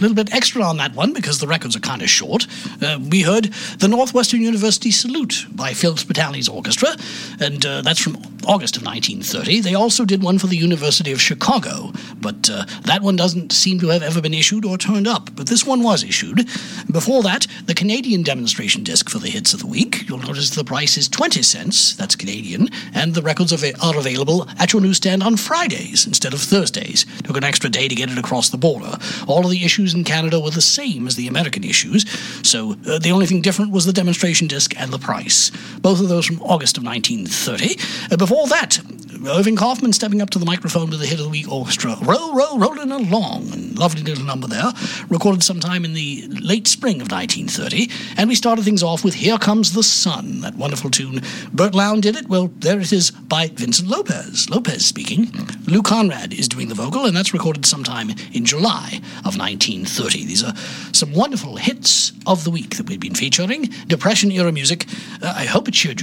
little bit extra on that one because the records are kind of short. We heard the Northwestern University Salute by Phil Spitali's orchestra, and that's from August of 1930. They also did one for the University of Chicago, but that one doesn't seem to have ever been issued or turned up, but this one was issued. Before that, the Canadian demonstration disc for the hits of the week. You'll notice the price is 20 cents, that's Canadian, and the records are available at your newsstand on Fridays instead of Thursdays. Took an extra day to get it across the border. All of the issues in Canada were the same as the American issues, so the only thing different was the demonstration disc and the price. Both of those from August of 1930. Before that, Irving Kaufman stepping up to the microphone with the Hit of the Week Orchestra. Roll, roll, rolling along. Lovely little number there. Recorded sometime in the late spring of 1930. And we started things off with Here Comes the Sun, that wonderful tune. Burt Lown did it. Well, there it is by Vincent Lopez. Lopez speaking. Lou Conrad is doing the vocal, and that's recorded sometime in July of 1930. These are some wonderful hits of the week that we've been featuring. Depression-era music. I hope it cheered you